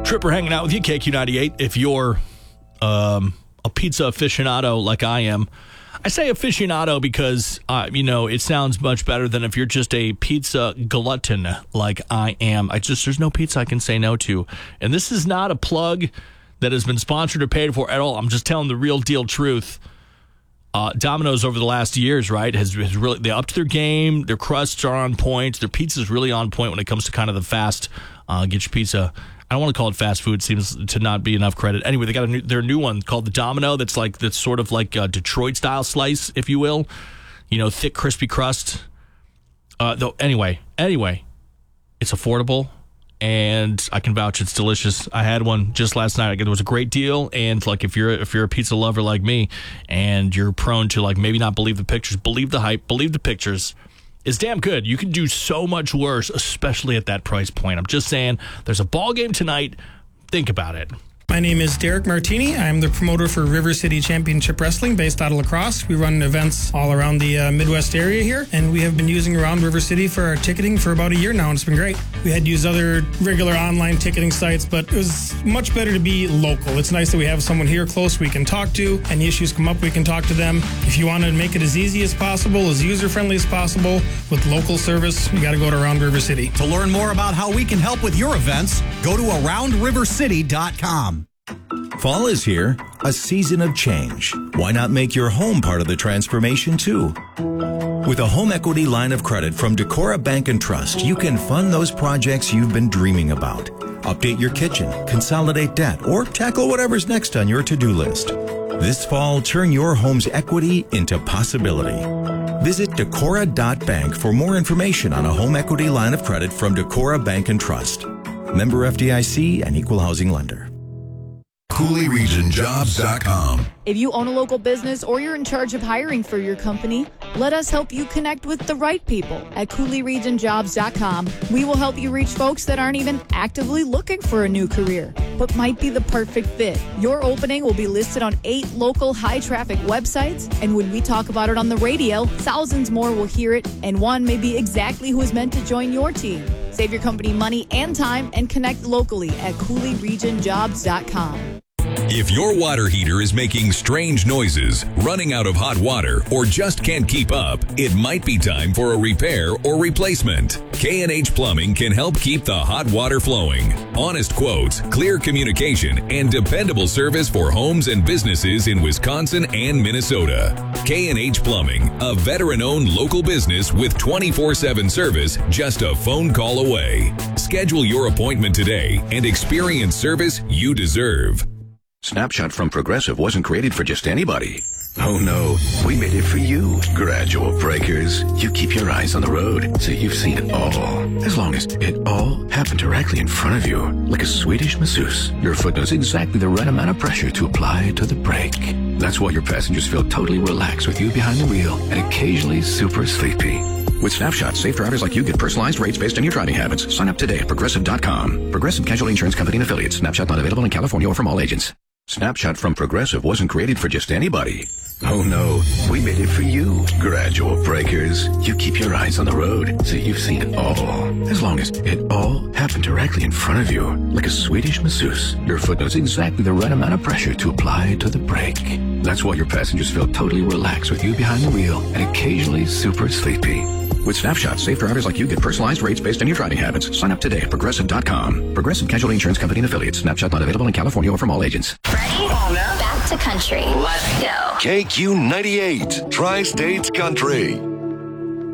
Tripper hanging out with you, KQ98. If you're a pizza aficionado like I am, I say aficionado because, it sounds much better than if you're just a pizza glutton like I am. There's no pizza I can say no to. And this is not a plug that has been sponsored or paid for at all. I'm just telling the real deal truth. Domino's over the last years, right, has really, they upped their game. Their crusts are on point. Their pizza's really on point when it comes to kind of the fast, get your pizza. I don't want to call it fast food. Seems to not be enough credit. Anyway, they got their new one called the Domino. That's sort of like a Detroit style slice, if you will. Thick, crispy crust. Anyway, it's affordable. And I can vouch it's delicious. I had one just last night. It was a great deal. And like if you're a pizza lover like me, and you're prone to like maybe not believe the pictures, believe the hype, believe the pictures, it's damn good. You can do so much worse, especially at that price point. I'm just saying, there's a ball game tonight. Think about it. My name is Derek Martini. I'm the promoter for River City Championship Wrestling based out of La Crosse. We run events all around the Midwest area here, and we have been using Around River City for our ticketing for about a year now, and it's been great. We had to use other regular online ticketing sites, but it was much better to be local. It's nice that we have someone here close we can talk to. Any issues come up, we can talk to them. If you want to make it as easy as possible, as user-friendly as possible, with local service, you got to go to Around River City. To learn more about how we can help with your events, go to AroundRiverCity.com. Fall is here, a season of change. Why not make your home part of the transformation too? With a home equity line of credit from Decorah Bank and Trust, you can fund those projects you've been dreaming about. Update your kitchen, consolidate debt, or tackle whatever's next on your to-do list. This fall, turn your home's equity into possibility. Visit Decorah.bank for more information on a home equity line of credit from Decorah Bank and Trust. Member FDIC and Equal Housing Lender. CooleyRegionJobs.com. If you own a local business or you're in charge of hiring for your company, let us help you connect with the right people at CooleyRegionJobs.com. We will help you reach folks that aren't even actively looking for a new career, but might be the perfect fit. Your opening will be listed on 8 local high-traffic websites, and when we talk about it on the radio, thousands more will hear it, and one may be exactly who is meant to join your team. Save your company money and time and connect locally at CooleyRegionJobs.com. If your water heater is making strange noises, running out of hot water, or just can't keep up, it might be time for a repair or replacement. K&H Plumbing can help keep the hot water flowing. Honest quotes, clear communication, and dependable service for homes and businesses in Wisconsin and Minnesota. K&H Plumbing, a veteran-owned local business with 24/7 service just a phone call away. Schedule your appointment today and experience service you deserve. Snapshot from Progressive wasn't created for just anybody. Oh no, we made it for you. Gradual breakers. You keep your eyes on the road, so you've seen it all. As long as it all happened directly in front of you, like a Swedish masseuse, your foot knows exactly the right amount of pressure to apply to the brake. That's why your passengers feel totally relaxed with you behind the wheel and occasionally super sleepy. With Snapshot, safe drivers like you get personalized rates based on your driving habits. Sign up today at Progressive.com. Progressive Casualty Insurance Company and Affiliates. Snapshot not available in California or from all agents. Snapshot from Progressive wasn't created for just anybody. Oh no, we made it for you. Gradual breakers. You keep your eyes on the road, so you've seen it all. As long as it all happened directly in front of you, like a Swedish masseuse, your foot knows exactly the right amount of pressure to apply to the brake. That's why your passengers feel totally relaxed with you behind the wheel and occasionally super sleepy. With Snapshot, safe drivers like you get personalized rates based on your driving habits. Sign up today at Progressive.com. Progressive Casualty Insurance Company and Affiliates. Snapshot not available in California or from all agents. Ready? Back to country. Let's go. KQ98, Tri-States Country.